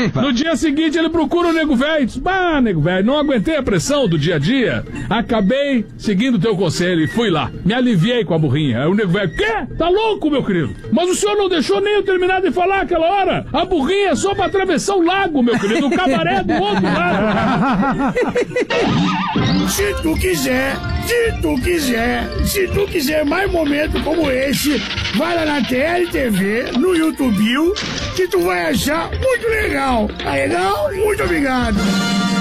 No dia seguinte ele procura o nego velho. Diz, nego velho, não aguentei a pressão do dia a dia. Acabei seguindo o teu conselho e fui lá. Me aliviei com a burrinha. Aí o nego velho, quê? Tá louco, meu querido? Mas o senhor não deixou nem eu terminar de falar aquela hora. A burrinha é só pra atravessar o lago, meu querido. O cabaré do outro lado. Se tu quiser mais momentos como esse, vai lá na TLTV, no YouTube, que tu vai achar muito legal. Tá legal? Muito obrigado.